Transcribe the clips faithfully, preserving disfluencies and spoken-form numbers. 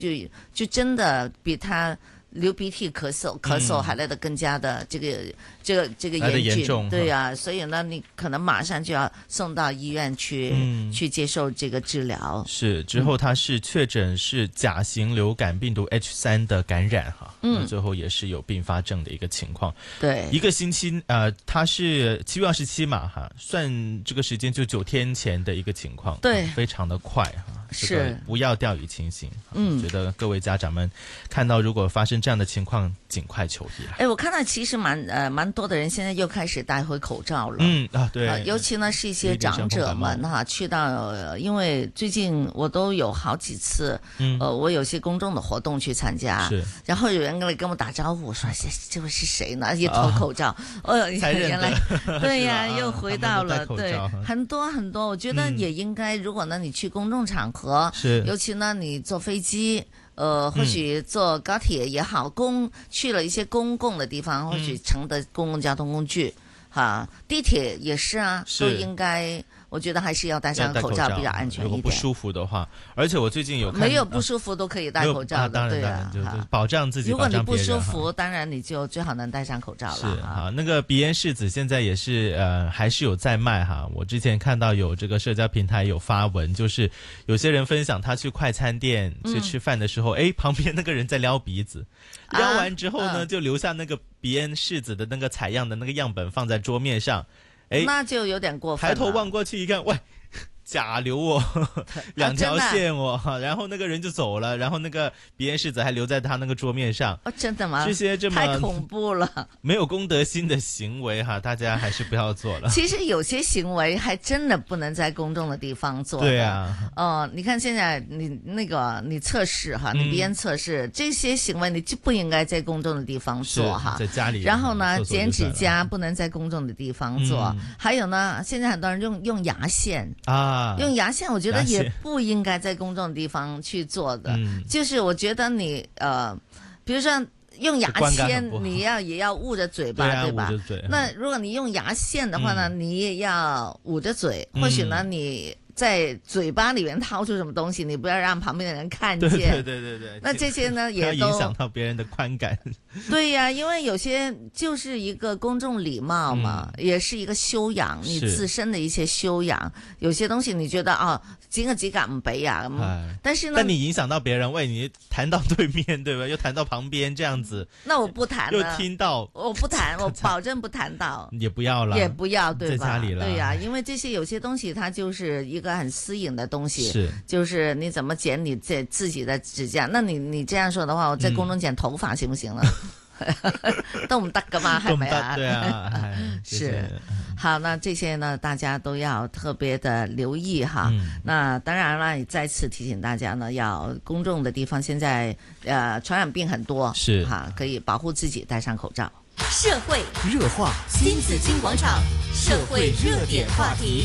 就就真的比他流鼻涕、咳嗽、咳嗽还来得更加的这个、嗯、这个这个严峻，对呀、啊，所以呢，你可能马上就要送到医院去、嗯、去接受这个治疗。 是之后他是确诊是甲型流感病毒 H 三 的感染哈，嗯，最后也是有并发症的一个情况。 对， 一个星期呃，他是七月二十七嘛哈，算这个时间就九天前的一个情况， 对， 非常的快哈。 是、 这个、不要掉以轻心，嗯，觉得各位家长们看到如果发生这样的情况，尽快求医。 哎，我看到其实蛮呃蛮多的人现在又开始戴回口罩了， 嗯啊对、呃， 尤其呢是一些长者们哈，去到、呃、因为最近我都有好几次，嗯，呃，我有些公众的活动去参加， 是， 然后有人来跟我打招呼，我说这这位是谁呢？一脱口罩，哦，哦原来对呀、啊，又回到了，对，很多很多，我觉得也应该，嗯、如果呢你去公众场合。 是， 尤其呢，你坐飞机，呃，或许坐高铁也好，嗯、公去了一些公共的地方，或许乘的公共交通工具，哈、嗯，地铁也是啊，是都应该。我觉得还是要戴上口罩比较安全一点。 如果不舒服的话，而且我最近有看没有不舒服都可以戴口罩的， 啊、当然对啊，就就保障自己。 如果你不舒服，当然你就最好能戴上口罩了。 是啊，那个鼻炎拭子现在也是呃还是有在卖哈。我之前看到有这个社交平台有发文，就是有些人分享他去快餐店去吃饭的时候，哎、嗯，旁边那个人在撩鼻子，撩完之后呢，啊、就留下那个鼻炎拭子的那个采样的那个样本放在桌面上。哎， 那就有点过分了。 抬头望过去一看，喂，甲流哦，两条线哦、啊，然后那个人就走了，然后那个鼻炎拭子还留在他那个桌面上。 哦，真的吗？ 这些这么太恐怖了， 没有公德心的行为哈，大家还是不要做了。 其实有些行为还真的不能在公众的地方做的。 对啊， 哦、呃，你看现在你那个你测试哈，你鼻炎测试、嗯、这些行为你就不应该在公众的地方做哈， 在家里。 然后呢，剪指甲不能在公众的地方做，嗯、还有呢，现在很多人用用牙线啊。 用牙线，我觉得也不应该在公众的地方去做的。嗯、就是我觉得你呃，比如说用牙签，你要也要捂着嘴巴， 对,、啊、对吧？那如果你用牙线的话呢，嗯、你也要捂着嘴，或许呢你。在嘴巴里面掏出什么东西，你不要让旁边的人看见。 对对对对对。 那这些呢，也都影响到别人的观感。 对呀、啊，因为有些就是一个公众礼貌嘛，嗯、也是一个修养，你自身的一些修养。有些东西你觉得啊，剪個指甲唔俾啊，但是呢， 但你影響到別人，喂，你彈到對面，對吧？又彈到旁邊，這樣子。 那我不彈了。 又聽到。 我不彈，我保證不彈到。 也不要了。 也不要，對吧？ 在家裡了。 對呀、啊，因為這些有些東西，它就是一個很私隱的東西。 是。 就是你怎麼剪你自自己的指甲？那你你這樣說的話，我在公眾剪頭髮行不行呢？都唔得噶嘛，係咪啊？ 對啊， 是。好，那這些呢，大家都要特別的留意哈。嗯、那當然啦，也再次提醒大家呢，要公眾的地方現在呃傳染病很多， 是哈，可以保護自己，戴上口罩。 社會熱話，新紫荊廣場，社會熱點話題。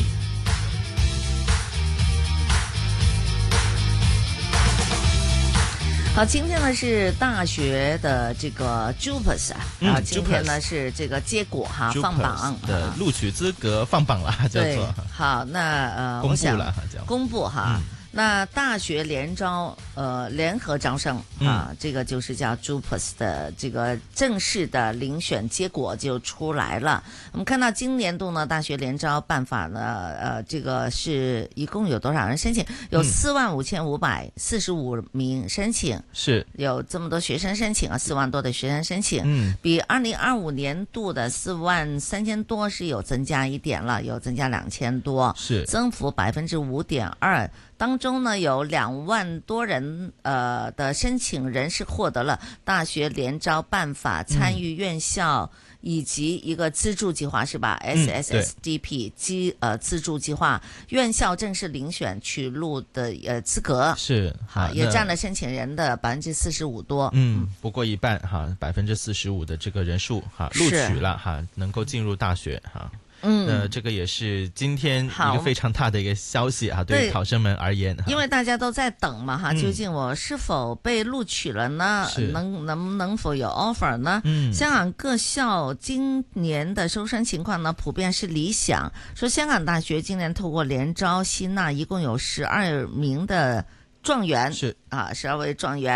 好，今天呢是大學的這個 JUPAS 啊， 嗯、 啊，今天呢是這個結果哈放榜的錄取資格放榜了，叫做。 好，那呃， 公布了， 公布哈。嗯那大學聯招，呃，聯合招生啊，嗯、這個就是叫 JUPAS 的這個正式的遴選結果就出來了。我們看到今年度呢，大學聯招辦法呢，呃，這個是一共有多少人申請？有四萬五千五百四十五名申請， 是、 嗯、有這麼多學生申請啊，四萬多的學生申請，嗯，比二零二五年度的四萬三千多是有增加一點了，有增加兩千多， 是增幅百分之五點二。當中呢，有兩萬多人呃的申請人是獲得了大學聯招辦法參與院校以及一個資助計劃，是吧？ S S S D P 基呃資助計劃院校正式遴選取錄的呃資格是好，也佔了申請人的百分之四十五多， 嗯，不過一半哈，百分之四十五的這個人數哈錄取了哈，能夠進入大學哈。嗯，呃，這個也是今天一個非常大的一個消息啊，對於考生們而言， 因為大家都在等嘛哈，究竟我是否被錄取了呢？嗯、能能能否有 offer 呢？嗯，香港各校今年的收生情況呢，普遍是理想。說香港大學今年透過聯招吸納一共有十二名的狀元是啊，十二位狀元。